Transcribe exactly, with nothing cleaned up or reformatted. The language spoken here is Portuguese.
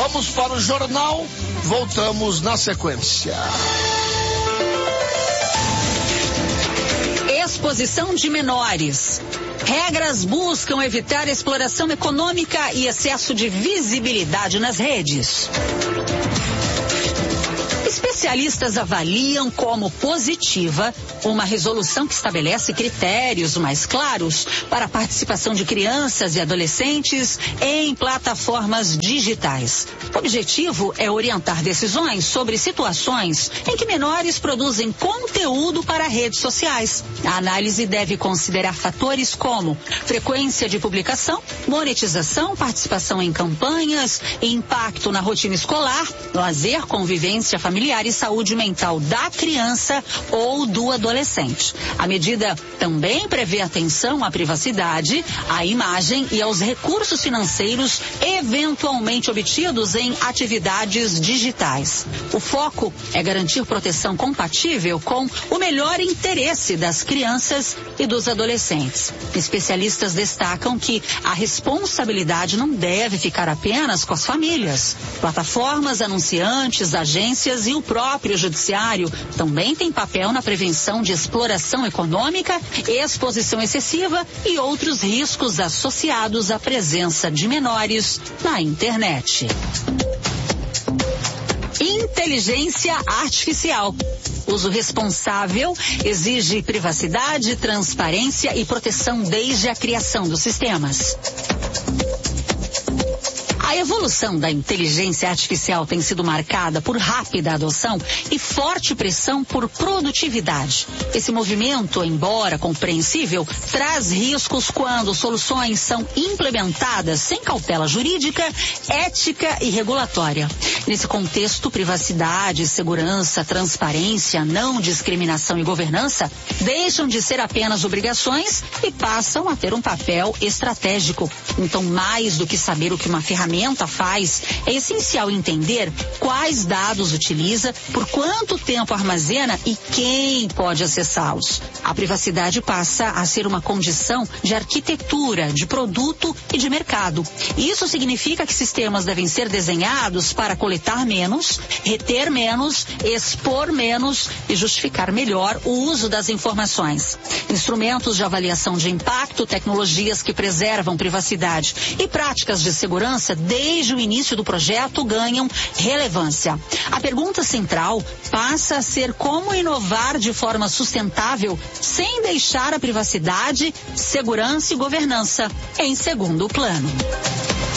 Vamos para o jornal, voltamos na sequência. Exposição de menores. Regras buscam evitar exploração econômica e excesso de visibilidade nas redes. Especialistas avaliam como positiva uma resolução que estabelece critérios mais claros para a participação de crianças e adolescentes em plataformas digitais. O objetivo é orientar decisões sobre situações em que menores produzem conteúdo para redes sociais. A análise deve considerar fatores como frequência de publicação, monetização, participação em campanhas, impacto na rotina escolar, lazer, convivência familiar e saúde mental da criança ou do adolescente. A medida também prevê atenção à privacidade, à imagem e aos recursos financeiros eventualmente obtidos em atividades digitais. O foco é garantir proteção compatível com o melhor interesse das crianças e dos adolescentes. Especialistas destacam que a responsabilidade não deve ficar apenas com as famílias. Plataformas, anunciantes, agências e o próprio judiciário também têm papel na prevenção de exploração econômica, exposição excessiva e outros riscos associados à presença de menores na internet. Inteligência artificial. Uso responsável exige privacidade, transparência e proteção desde a criação dos sistemas. A evolução da inteligência artificial tem sido marcada por rápida adoção e forte pressão por produtividade. Esse movimento, embora compreensível, traz riscos quando soluções são implementadas sem cautela jurídica, ética e regulatória. Nesse contexto, privacidade, segurança, transparência, não discriminação e governança deixam de ser apenas obrigações e passam a ter um papel estratégico. Então, mais do que saber o que uma ferramenta faz, é essencial entender quais dados utiliza, por quanto tempo armazena e quem pode acessá-los. A privacidade passa a ser uma condição de arquitetura, de produto e de mercado. Isso significa que sistemas devem ser desenhados para coletar menos, reter menos, expor menos e justificar melhor o uso das informações. Instrumentos de avaliação de impacto, tecnologias que preservam privacidade e práticas de segurança desde o início do projeto ganham relevância. A pergunta central passa a ser como inovar de forma sustentável sem deixar a privacidade, segurança e governança em segundo plano.